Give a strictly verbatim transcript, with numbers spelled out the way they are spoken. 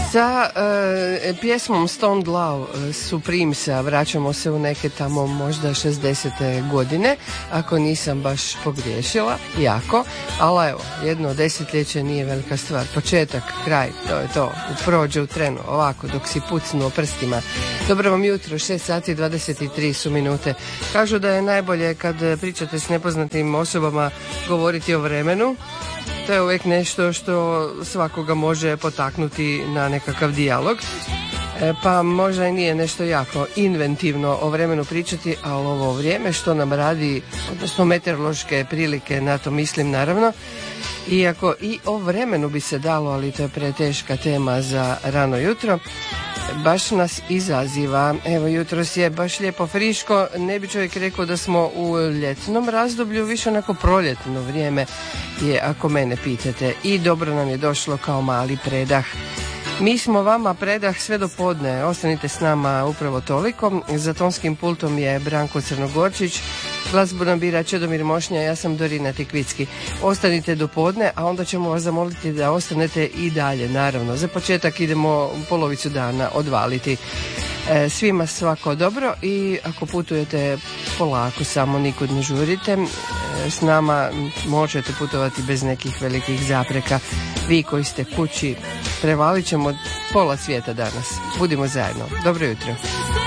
Sa e, pjesmom Stoned Love Supremesa vraćamo se u neke tamo možda šezdesete godine, ako nisam baš pogriješila, jako, ali evo, jedno desetljeće nije velika stvar, početak, kraj, to je to, prođe u trenu, ovako, dok si pucnu o prstima. Dobro vam jutro, šest sati dvadeset tri su minute. Kažu da je najbolje kad pričate s nepoznatim osobama govoriti o vremenu. To je uvijek nešto što svakoga može potaknuti na nekakav dijalog. E, pa možda i nije nešto jako inventivno o vremenu pričati, ali ovo vrijeme što nam radi, odnosno meteorološke prilike, na to mislim naravno. Iako i o vremenu bi se dalo, ali to je preteška tema za rano jutro. Baš nas izaziva, evo jutros je baš lijepo friško, ne bi čovjek rekao da smo u ljetnom razdoblju, više onako proljetno vrijeme je ako mene pitate, i dobro nam je došlo kao mali predah. Mi smo vama predah sve do podne, ostanite s nama upravo toliko. Za tonskim pultom je Branko Crnogorčić, glazbu nam bira Čedomir Mošnja, ja sam Dorina Tikvicki. Ostanite do podne, a onda ćemo vas zamoliti da ostanete i dalje, naravno. Za početak idemo polovicu dana odvaliti. E, svima svako dobro i ako putujete polako, samo nikud ne žurite. E, s nama možete putovati bez nekih velikih zapreka. Vi koji ste kući, prevalit ćemo pola svijeta danas. Budimo zajedno. Dobro jutro.